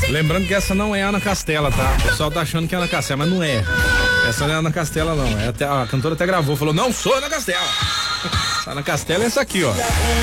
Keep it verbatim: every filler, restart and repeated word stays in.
Lembrando que essa não é a Ana Castela, tá? O pessoal tá achando que é a Ana Castela, mas não é. Essa não é a Ana Castela, não. É até, a cantora até gravou, falou, não sou Ana Castela. A Ana Castela é essa aqui, ó.